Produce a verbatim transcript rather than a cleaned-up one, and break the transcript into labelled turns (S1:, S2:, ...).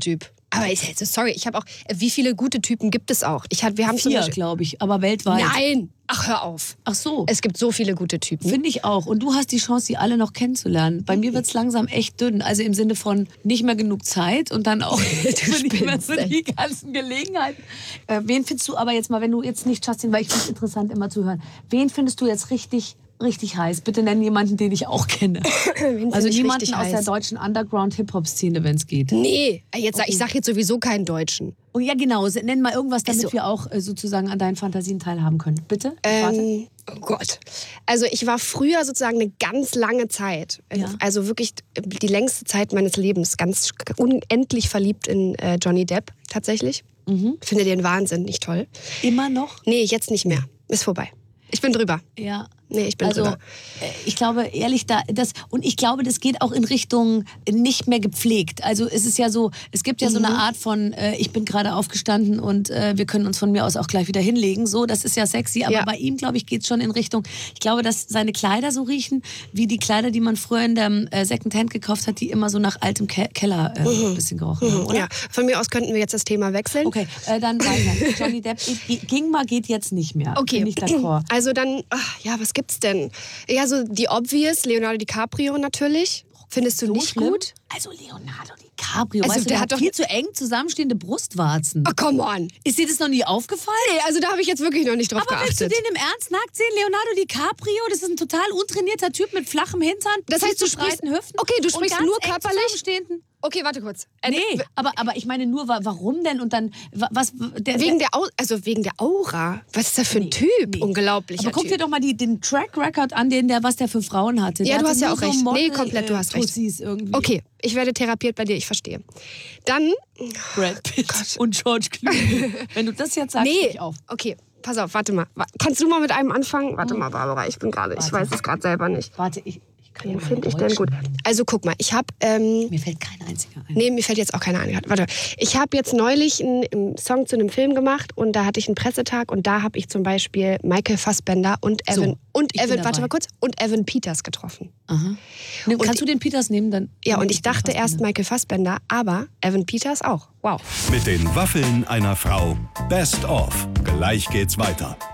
S1: Typ. Aber ich, sorry, ich habe auch, wie viele gute Typen gibt es auch? Ich hab, wir haben
S2: Vier, glaube ich, aber weltweit.
S1: Nein! Ach, hör auf.
S2: Ach so.
S1: Es gibt so viele gute Typen.
S2: Finde ich auch. Und du hast die Chance, die alle noch kennenzulernen. Bei mir wird es langsam echt dünn. Also im Sinne von nicht mehr genug Zeit und dann auch nicht mehr so die ganzen Gelegenheiten. Äh, wen findest du aber jetzt mal, wenn du jetzt nicht Justin, weil ich finde es interessant immer zu hören, wen findest du jetzt richtig... richtig heiß? Bitte nenn jemanden, den ich auch kenne. Also jemanden aus der deutschen Underground-Hip-Hop-Szene, wenn es geht.
S1: Nee, jetzt, okay. Ich sag jetzt sowieso keinen Deutschen.
S2: Oh ja, genau. Nenn mal irgendwas, damit
S1: so.
S2: wir auch äh, sozusagen an deinen Fantasien teilhaben können. Bitte?
S1: Ähm, oh Gott. Also ich war früher sozusagen eine ganz lange Zeit,
S2: ja.
S1: also wirklich die längste Zeit meines Lebens, ganz unendlich verliebt in äh, Johnny Depp tatsächlich. Mhm. Finde den Wahnsinn, nicht toll.
S2: Immer noch?
S1: Nee, jetzt nicht mehr. Ist vorbei. Ich bin drüber.
S2: Ja.
S1: Nee, ich bin
S2: also,
S1: drüber.
S2: Ich glaube, ehrlich, da, das, und ich glaube, das geht auch in Richtung nicht mehr gepflegt. Also es ist ja so, es gibt ja so eine Art von, äh, ich bin gerade aufgestanden und äh, wir können uns von mir aus auch gleich wieder hinlegen. So, das ist ja sexy. Aber ja. bei ihm, glaube ich, geht es schon in Richtung, ich glaube, dass seine Kleider so riechen, wie die Kleider, die man früher in der äh, Secondhand gekauft hat, die immer so nach altem Ke- Keller äh, mhm. ein bisschen gerochen haben, oder?
S1: Ja, von mir aus könnten wir jetzt das Thema wechseln.
S2: Okay, äh, dann weiter. Johnny Depp, ging mal, geht jetzt nicht mehr.
S1: Okay.
S2: Bin ich d'accord.
S1: Also dann, ach, ja, was gibt's denn? Ja, so die obvious, Leonardo DiCaprio natürlich. Findest du
S2: so
S1: nicht
S2: schlimm?
S1: gut?
S2: Also Leonardo DiCaprio,
S1: also,
S2: weißt du,
S1: der,
S2: der
S1: hat
S2: hat viel zu eng zusammenstehende Brustwarzen.
S1: Oh, come on.
S2: Ist dir das noch nie aufgefallen?
S1: Nee, also da habe ich jetzt wirklich noch nicht drauf
S2: Aber
S1: geachtet.
S2: willst du den im Ernst nackt sehen? Leonardo DiCaprio, das ist ein total untrainierter Typ mit flachem Hintern.
S1: Das heißt, du sprichst,
S2: Hüften
S1: okay, du sprichst nur körperlich?
S2: Okay,
S1: warte kurz.
S2: Nee, aber, aber ich meine nur, warum denn? Und dann, was... Der,
S1: wegen, der, also wegen der Aura. Was ist das für ein
S2: nee,
S1: Typ?
S2: Nee.
S1: Unglaublicher
S2: Aber guck
S1: Typ.
S2: dir doch mal die, den Track Record an, den der, was der für Frauen hatte.
S1: Ja,
S2: der
S1: du
S2: hatte
S1: hast ja auch
S2: so
S1: recht.
S2: Model,
S1: nee, komplett, du hast
S2: äh,
S1: recht.
S2: Irgendwie.
S1: Okay, ich werde therapiert bei dir, ich verstehe. Dann...
S2: Brad Pitt oh und George Clooney. Wenn du das jetzt sagst,
S1: nee.
S2: ich auf.
S1: Okay, pass auf, warte mal. Kannst du mal mit einem anfangen? Warte mal, Barbara, ich bin gerade, ich weiß es gerade selber nicht.
S2: Warte, ich...
S1: Wen finde ich denn gut? Also guck mal, ich habe... Ähm,
S2: mir fällt kein einziger ein.
S1: Nee, mir fällt jetzt auch keiner ein. Warte, ich habe jetzt neulich einen, einen Song zu einem Film gemacht und da hatte ich einen Pressetag und da habe ich zum Beispiel Michael Fassbender und Evan...
S2: So,
S1: und Evan, warte mal kurz, und Evan Peters getroffen.
S2: Aha. Ne, kannst du den Peters nehmen? Dann
S1: ja, und ich dachte erst Michael Fassbender, aber Evan Peters auch. Wow.
S3: Mit den Waffeln einer Frau. Best of. Gleich geht's weiter.